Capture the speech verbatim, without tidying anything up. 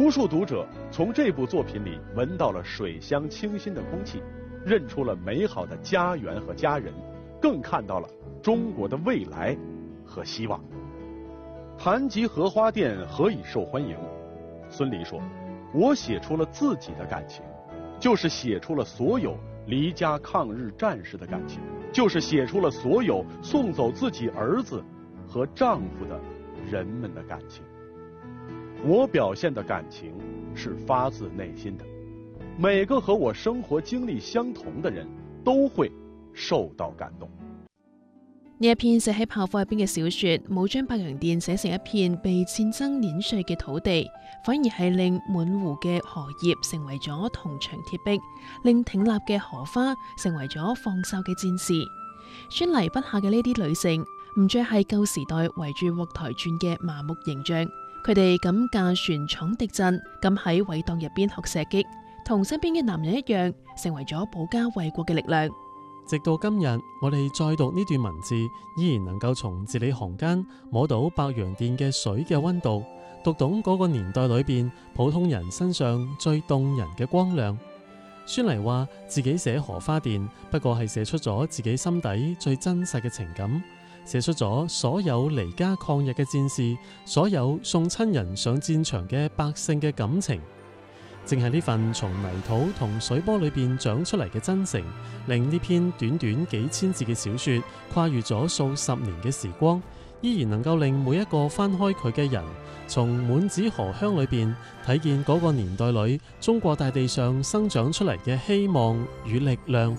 无数读者从这部作品里闻到了水乡清新的空气，认出了美好的家园和家人，更看到了中国的未来和希望。谈及荷花店何以受欢迎，孙犁说，我写出了自己的感情，就是写出了所有离家抗日战士的感情，就是写出了所有送走自己儿子和丈夫的人们的感情。我表现的感情是发自內心的，每個和我生活經歷相同的人都會受到感動。 呢一篇寫喺炮火入邊嘅小說，冇將白洋淀寫成一片被戰爭碾碎嘅土地，反而係令滿湖嘅荷葉成為咗銅牆鐵壁，令挺立嘅荷花成為咗放哨嘅戰士。孫犁筆下嘅呢啲女性，唔再係舊時代圍住鑊台轉嘅麻木形象。佢哋敢駕船闖敵陣，敢喺葦蕩入邊學射擊，同身邊嘅男人一樣，成為咗保家衛國嘅力量。 直到今日，我哋再讀呢段文字，依然能夠從字裏行間摸到白洋淀嘅水嘅溫度，讀懂嗰個年代裏邊普通人身上最動人嘅光亮。孫犁話自己寫荷花店，不過係寫出咗自己心底最真實嘅情感。寫出咗所有離家抗日嘅戰士，所有送親人上戰場嘅百姓嘅感情，正係呢份從泥土同水波裏邊長出嚟嘅真誠，令呢篇短短幾千字嘅小說跨越咗數十年嘅時光，依然能夠令每一個翻開佢嘅人，從滿紙荷香裏邊睇見嗰個年代裏中國大地上生長出嚟嘅希望與力量。